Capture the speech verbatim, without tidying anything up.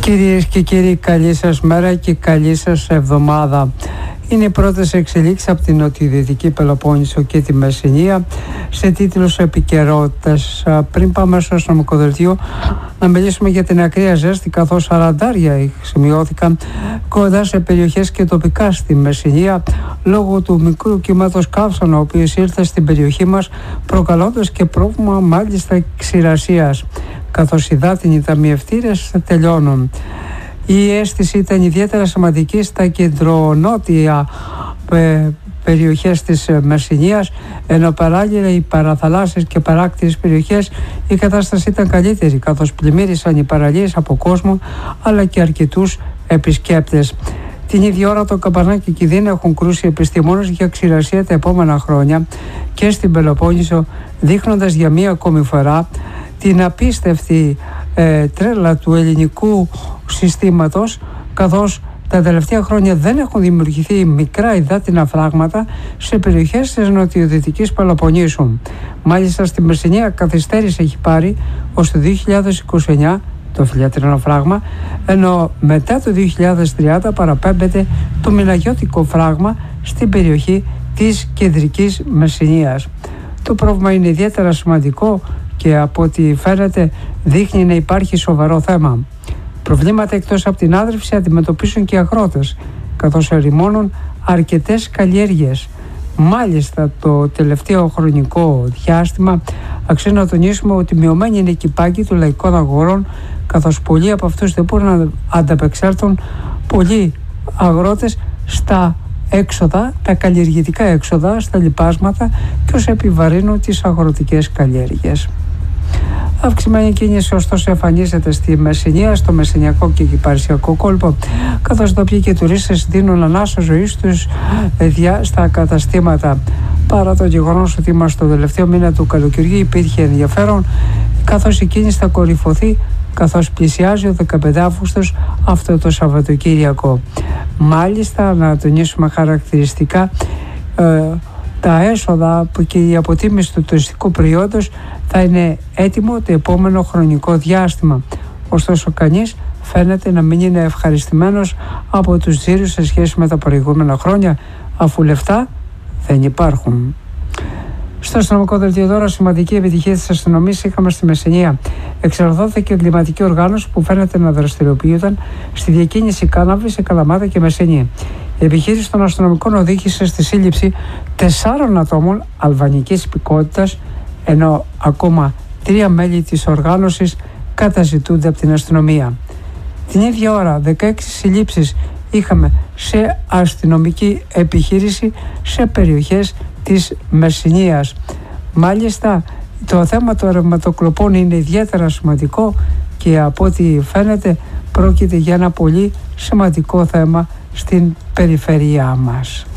Κυρίες και κύριοι, καλή σας μέρα και καλή σας εβδομάδα. Είναι οι πρώτες εξελίξεις από την νοτιοδυτική Πελοπόννησο και τη Μεσσηνία σε τίτλους επικαιρότητας. Πριν πάμε στο αστυνομικό δελτίο, να μιλήσουμε για την ακραία ζέστη, καθώς σαραντάρια σημειώθηκαν κοντά σε περιοχές και τοπικά στη Μεσσηνία λόγω του μικρού κύματος καύσωνα, ο οποίος ήρθε στην περιοχή μας προκαλώντας και πρόβλημα μάλιστα ξηρασίας, καθώς οι δάτινοι ταμιευτήρες τελειώνουν. Η αίσθηση ήταν ιδιαίτερα σημαντική στα κεντρονότια ε, περιοχές της Μεσσηνίας, ενώ παράλληλα οι παραθαλάσσιες και παράκτιες περιοχές η κατάσταση ήταν καλύτερη, καθώς πλημμύρισαν οι παραλίες από κόσμο αλλά και αρκετούς επισκέπτες. Την ίδια ώρα το Καμπανά και η Κιδίνα έχουν κρούσει επιστήμονες για ξηρασία τα επόμενα χρόνια και στην Πελοπόννησο, δείχνοντας για μία ακόμη φορά την απίστευτη ε, τρέλα του ελληνικού συστήματος, καθώς τα τελευταία χρόνια δεν έχουν δημιουργηθεί μικρά υδάτινα φράγματα σε περιοχές της νοτιοδυτικής Πελοποννήσου. Μάλιστα στη Μεσσηνία καθυστέρηση έχει πάρει ως το δύο χιλιάδες είκοσι εννιά το φιλιατρινό φράγμα, ενώ μετά το δύο χιλιάδες τριάντα παραπέμπεται το μηλαγιώτικο φράγμα στην περιοχή της κεντρικής Μεσσηνίας. Το πρόβλημα είναι ιδιαίτερα σημαντικό και από ό,τι φαίνεται δείχνει να υπάρχει σοβαρό θέμα. Προβλήματα εκτός από την άδρυυση αντιμετωπίσουν και οι αγρότες, καθώς ερημώνουν αρκετές καλλιέργειες. Μάλιστα το τελευταίο χρονικό διάστημα αξίζει να τονίσουμε ότι μειωμένη είναι η κυπάκη των λαϊκών αγορών, καθώς πολλοί από αυτούς δεν μπορούν να ανταπεξέλθουν, πολλοί αγρότες στα έξοδα, τα καλλιεργητικά έξοδα, στα λιπάσματα και ως επιβαρύνουν τις αγροτικές καλλιέργειες. Αυξημένη κίνηση ωστόσο εμφανίζεται στη Μεσσηνία, στο μεσσηνιακό και κυπαρισιακό κόλπο, καθώς τοπικοί και τουρίστες δίνουν ανάσα ζωής τους στα καταστήματα. Παρά το γεγονός ότι είμαστε στο τελευταίο μήνα του καλοκαιριού, υπήρχε ενδιαφέρον, καθώς η κίνηση θα κορυφωθεί καθώς πλησιάζει ο δεκαπέντε Αυγούστου αυτό το Σαββατοκύριακο. Μάλιστα, να τονίσουμε χαρακτηριστικά ε, τα έσοδα και η αποτίμηση του τουριστικού προϊόντος θα είναι έτοιμο το επόμενο χρονικό διάστημα. Ωστόσο, κανείς φαίνεται να μην είναι ευχαριστημένος από τους τζίρους σε σχέση με τα προηγούμενα χρόνια, αφού λεφτά δεν υπάρχουν. Στο αστυνομικό δελτίο τώρα, σημαντική επιτυχία της αστυνομίας είχαμε στη Μεσσηνία. Εξαρθώθηκε η εγκληματική οργάνωση που φαίνεται να δραστηριοποιούνταν στη διακίνηση κάναβη σε Καλαμάτα και Μεσσηνία. Η επιχείρηση των αστυνομικών οδήγησε στη σύλληψη τεσσάρων ατόμων αλβανικής υπηκότητας, ενώ ακόμα τρία μέλη της οργάνωσης καταζητούνται από την αστυνομία. Την ίδια ώρα, δεκαέξι συλλήψεις είχαμε σε αστυνομική επιχείρηση σε περιοχές της Μεσσηνίας. Μάλιστα, το θέμα των ρευματοκλοπών είναι ιδιαίτερα σημαντικό και από ό,τι φαίνεται πρόκειται για ένα πολύ σημαντικό θέμα στην περιφέρειά μας.